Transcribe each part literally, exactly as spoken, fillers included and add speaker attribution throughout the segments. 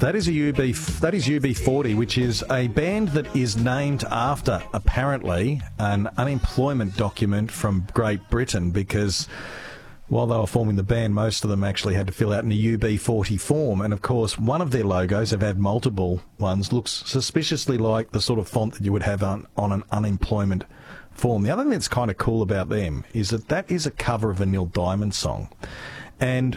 Speaker 1: That is a U B. That is U B forty, which is a band that is named after, apparently, an unemployment document from Great Britain, because while they were forming the band, most of them actually had to fill out in a U B forty form. And, of course, one of their logos, they've had multiple ones, looks suspiciously like the sort of font that you would have on, on an unemployment form. The other thing that's kind of cool about them is that that is a cover of a Neil Diamond song. And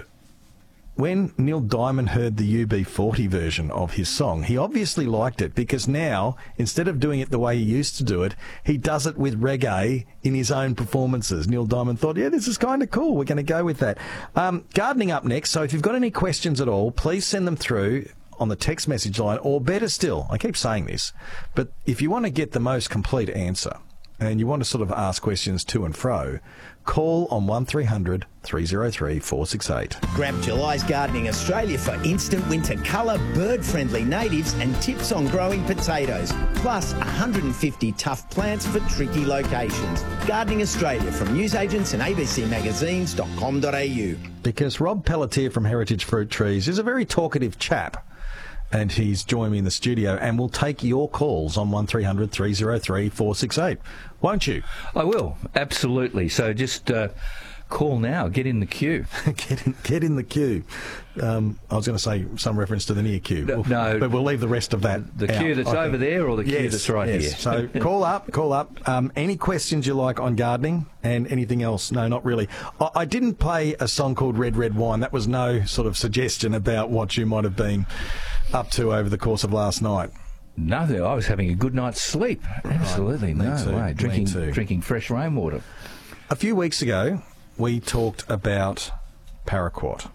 Speaker 1: when Neil Diamond heard the U B forty version of his song, he obviously liked it, because now, instead of doing it the way he used to do it, he does it with reggae in his own performances. Neil Diamond thought, yeah, this is kind of cool. We're going to go with that. Um, gardening up next. So if you've got any questions at all, please send them through on the text message line, or better still, I keep saying this, but if you want to get the most complete answer and you want to sort of ask questions to and fro, call on one three hundred, three oh three, four six eight.
Speaker 2: Grab July's Gardening Australia for instant winter colour, bird-friendly natives and tips on growing potatoes, plus one hundred fifty tough plants for tricky locations. Gardening Australia from newsagents and a b c magazines dot com dot a u.
Speaker 1: Because Rob Pelletier from Heritage Fruit Trees is a very talkative chap, and he's joined me in the studio, and we'll take your calls on one three hundred, three oh three, four six eight. Won't you?
Speaker 3: I will, absolutely. So just uh, call now, get in the queue.
Speaker 1: get, in, get in the queue. Um, I was going to say some reference to the near queue,
Speaker 3: no,
Speaker 1: we'll,
Speaker 3: no,
Speaker 1: but we'll leave the rest of that
Speaker 3: The
Speaker 1: out,
Speaker 3: queue that's over there, or the queue
Speaker 1: yes,
Speaker 3: that's right
Speaker 1: yes.
Speaker 3: here?
Speaker 1: So call up, call up. Um, any questions you like on gardening and anything else? No, not really. I, I didn't play a song called Red, Red Wine. That was no sort of suggestion about what you might have been up to over the course of last night.
Speaker 3: Nothing. I was having a good night's sleep. Absolutely,
Speaker 1: Me
Speaker 3: no
Speaker 1: too,
Speaker 3: way.
Speaker 1: me
Speaker 3: Drinking,
Speaker 1: too.
Speaker 3: drinking fresh rainwater.
Speaker 1: A few weeks ago, we talked about paraquat.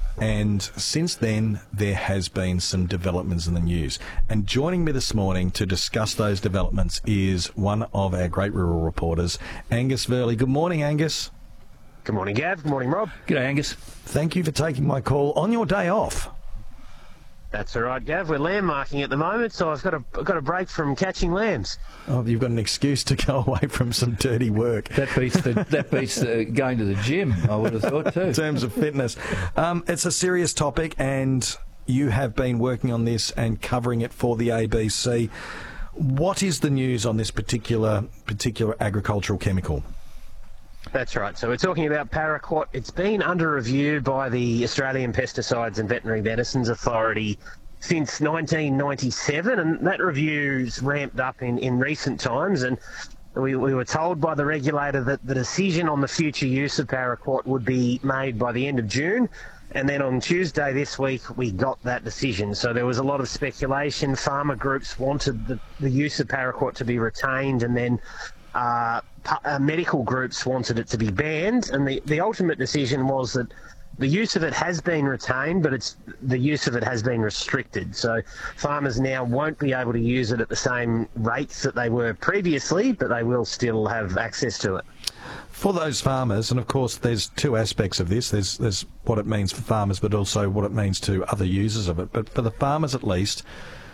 Speaker 1: And since then, there has been some developments in the news. And joining me this morning to discuss those developments is one of our great rural reporters, Angus Verley. Good morning, Angus.
Speaker 4: Good morning, Gav. Good morning, Rob.
Speaker 3: G'day, Angus.
Speaker 1: Thank you for taking my call on your day off.
Speaker 4: That's all right, Gav. We're lamb marking at the moment, so I've got a I've got a break from catching lambs.
Speaker 1: Oh, you've got an excuse to go away from some dirty work.
Speaker 3: That beats the, that beats the going to the gym, I would have thought, too.
Speaker 1: In terms of fitness. Um, it's a serious topic, and you have been working on this and covering it for the A B C. What is the news on this particular particular agricultural chemical?
Speaker 4: That's right. So we're talking about paraquat. It's been under review by the Australian Pesticides and Veterinary Medicines Authority since nineteen ninety-seven, and that review's ramped up in, in recent times. And we, we were told by the regulator that the decision on the future use of paraquat would be made by the end of June. And then on Tuesday this week, we got that decision. So there was a lot of speculation. Farmer groups wanted the, the use of paraquat to be retained, and then uh, uh, medical groups wanted it to be banned. And the, the ultimate decision was that the use of it has been retained, but it's the use of it has been restricted. So farmers now won't be able to use it at the same rates that they were previously, but they will still have access to it.
Speaker 1: For those farmers, and of course there's two aspects of this, there's there's what it means for farmers, but also what it means to other users of it. But for the farmers at least,